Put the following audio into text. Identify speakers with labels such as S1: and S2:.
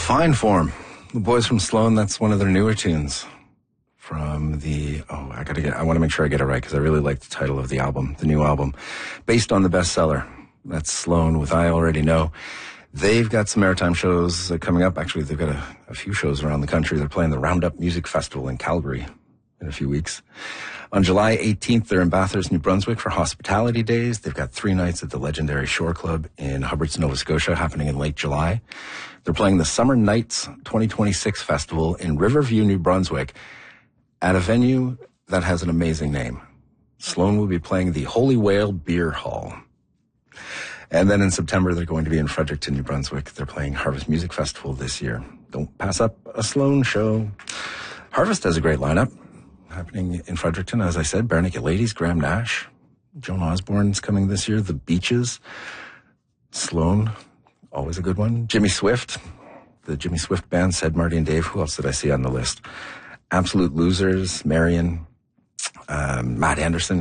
S1: Fine Form. The boys from Sloan, that's one of their newer tunes. From the, I want to make sure I get it right because I really like the title of the album, the new album. Based on the bestseller. That's Sloan with I Already Know. They've got some airtime shows coming up. Actually, they've got a few shows around the country. They're playing the Roundup Music Festival in Calgary in a few weeks. On July 18th, they're in Bathurst, New Brunswick for Hospitality Days. They've got 3 nights at the legendary Shore Club in Hubbardston, Nova Scotia, happening in late July. They're playing the Summer Nights 2026 Festival in Riverview, New Brunswick, at a venue that has an amazing name. Sloan will be playing the Holy Whale Beer Hall. And then in September, they're going to be in Fredericton, New Brunswick. They're playing Harvest Music Festival this year. Don't pass up a Sloan show. Harvest has a great lineup happening in Fredericton. As I said, Barenaked Ladies, Graham Nash, Joan Osborne's coming this year. The Beaches, Sloan, always a good one. Jimmy Swift, the Jimmy Swift Band, Sid, Marty, and Dave. Who else did I see on the list? Absolute Losers, Marion, Matt Anderson.